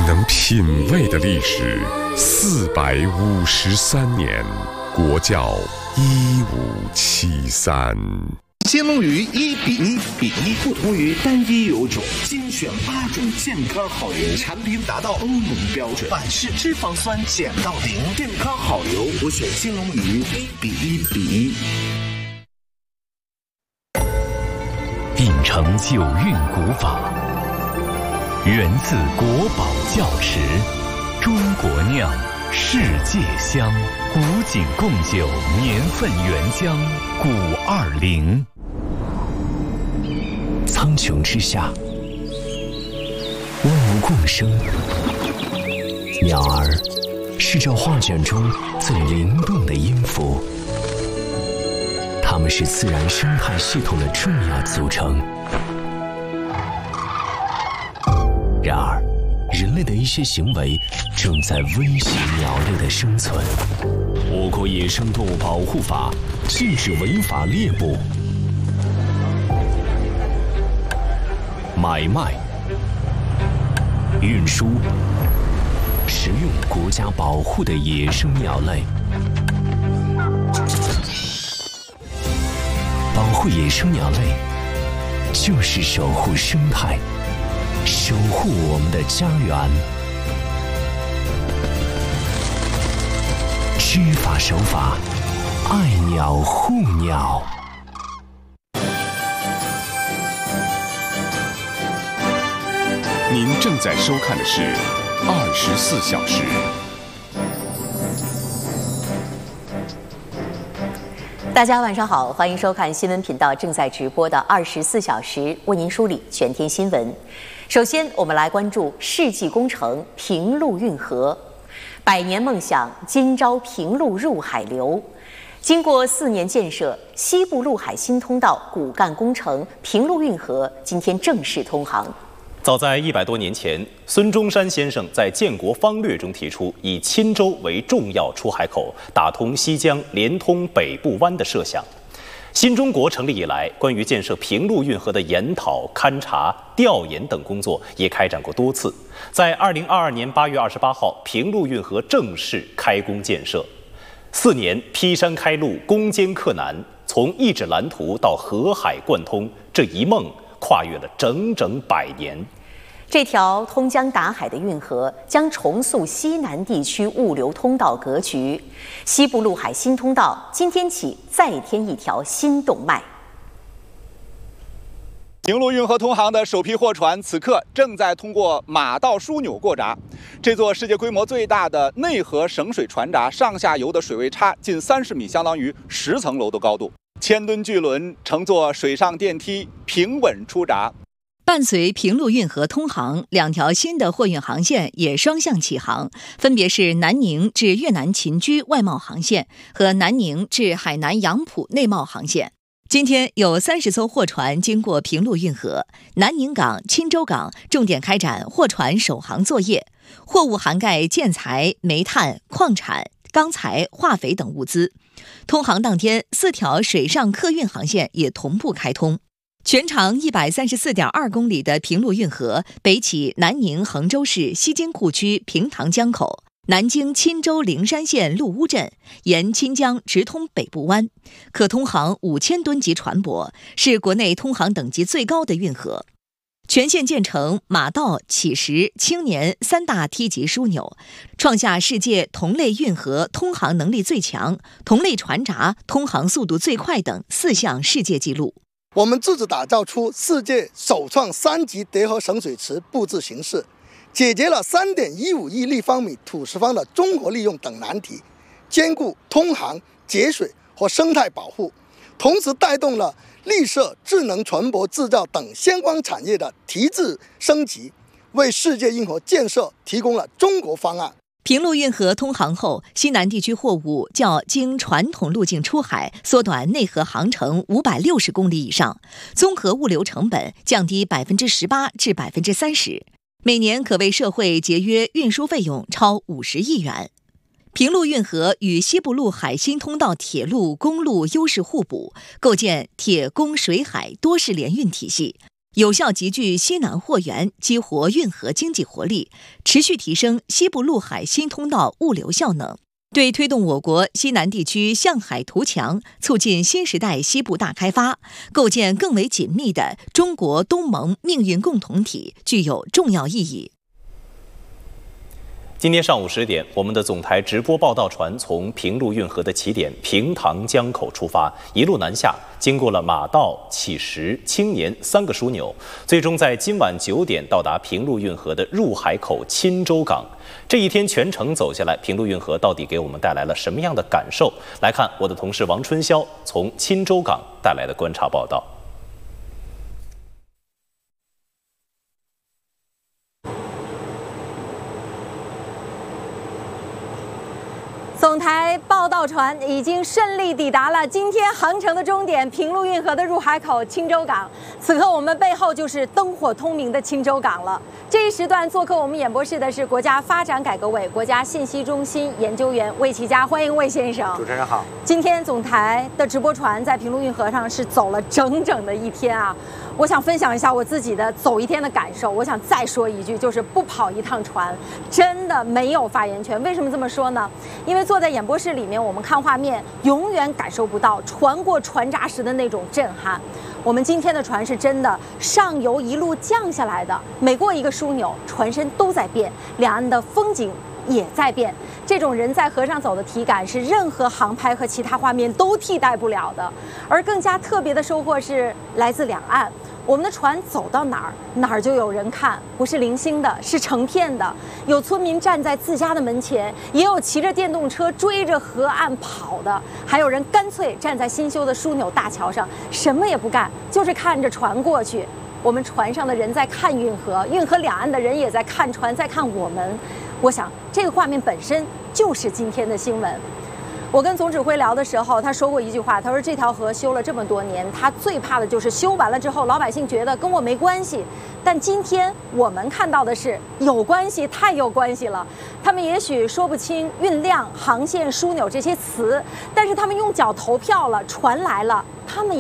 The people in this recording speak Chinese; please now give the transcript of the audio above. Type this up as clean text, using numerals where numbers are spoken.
能品味的历史453年，国窖1573。 新龙鱼1比1比1，不同于单一油种，精选8种健康好油，产品达到欧盟标准，反式脂肪酸减到0，健康好油，我选新龙鱼1比1比1。 秉承九韵古法，源自国宝窖池，中国酿，世界香，古井贡酒年份原浆520。苍穹之下，万物共生，鸟儿是这画卷中最灵动的音符，它们是自然生态系统的重要组成。然而，人类的一些行为正在威胁鸟类的生存。我国野生动物保护法禁止违法猎捕、买卖、运输、食用国家保护的野生鸟类。保护野生鸟类，就是守护生态，守护我们的家园。知法守法，爱鸟护鸟。 您正在收看的是24小时。 大家晚上好，欢迎收看新闻频道正在直播的24小时，为您梳理全天新闻。首先，我们来关注世纪工程平陆运河，100年梦想今朝平陆入海流。经过4年建设，西部陆海新通道骨干工程平陆运河今天正式通航。 早在100多年前，孙中山先生在建国方略中提出以钦州为重要出海口，打通西江，连通北部湾的设想。新中国成立以来，关于建设平陆运河的研讨、勘察、调研等工作也开展过多次。在2022年8月28号，平陆运河正式开工建设。4年劈山开路，攻坚克难，从一纸蓝图到河海贯通，这一梦跨越了整整100年。 这条通江达海的运河将重塑西南地区物流通道格局，西部陆海新通道今天起再添一条新动脉。 平陆运河通航的首批货船此刻正在通过马道枢纽过闸。这座世界规模最大的内河省水船闸，上下游的水位差近30米，相当于10层楼的高度。1000吨巨轮乘坐水上电梯平稳出闸。 伴随平陆运河通航，2条新的货运航线也双向启航，分别是南宁至越南秦居外贸航线和南宁至海南杨浦内贸航线。今天有30艘货船经过平陆运河，南宁港、钦州港重点开展货船首航作业，货物涵盖建材、煤炭、矿产、钢材、化肥等物资。通航当天，4条水上客运航线也同步开通。全长134.2公里的平陆运河北起南宁衡州市西津库区平塘江口，南经钦州灵山县陆乌镇，沿钦江直通北部湾，可通航5000吨级船舶，是国内通航等级最高的运河。全线建成马道、乞石、青年3大梯级枢纽，创下世界同类运河通航能力最强、同类船闸通航速度最快等4项世界纪录。 我们自主打造出世界首创3级叠合省水池布置形式，解决了3.15亿立方米土石方的综合利用等难题，兼顾通航、节水和生态保护，同时带动了绿色、智能船舶制造等相关产业的提质升级，为世界运河建设提供了中国方案。 平陆运河通航后，西南地区货物较经传统路径出海缩短内河航程560公里以上，综合物流成本降低18%至30%，每年可为社会节约运输费用超50亿元。平陆运河与西部陆海新通道铁路、公路优势互补，构建铁公水海多式联运体系。 有效集聚西南货源，激活运河经济活力，持续提升西部陆海新通道物流效能，对推动我国西南地区向海图强，促进新时代西部大开发，构建更为紧密的中国东盟命运共同体具有重要意义。 今天上午10点，我们的总台直播报道船从平陆运河的起点平塘江口出发，一路南下，经过了马道、乞石、青年3个枢纽，最终在今晚9点到达平陆运河的入海口钦州港。这一天全程走下来，平陆运河到底给我们带来了什么样的感受？来看我的同事王春潇从钦州港带来的观察报道。 总台报道船已经顺利抵达了今天航程的终点——平陆运河的入海口钦州港。此刻我们背后就是灯火通明的钦州港了。这一时段做客我们演播室的是国家发展改革委国家信息中心研究员魏其佳，欢迎魏先生。 主持人好。 今天总台的直播船在平陆运河上是走了整整的一天啊。我想分享一下我自己的走一天的感受。我想再说一句，就是不跑一趟船，真的没有发言权。为什么这么说呢？因为坐在演播室里面，我们看画面，永远感受不到船过船闸时的那种震撼。我们今天的船是真的上游一路降下来的，每过一个枢纽，船身都在变，两岸的风景也在变。这种人在河上走的体感是任何航拍和其他画面都替代不了的。而更加特别的收获是来自两岸。我们的船走到哪儿就有人看，不是零星的，是成片的。有村民站在自家的门前，也有骑着电动车追着河岸跑的，还有人干脆站在新修的枢纽大桥上，什么也不干，就是看着船过去。我们船上的人在看运河，运河两岸的人也在看船，在看我们。我想，这个画面本身就是今天的新闻。我跟总指挥聊的时候，他说过一句话，他说这条河修了这么多年，他最怕的就是修完了之后，老百姓觉得跟我没关系。但今天我们看到的是有关系，太有关系了。他们也许说不清运量、航线、枢纽这些词，但是他们用脚投票了，船来了，他们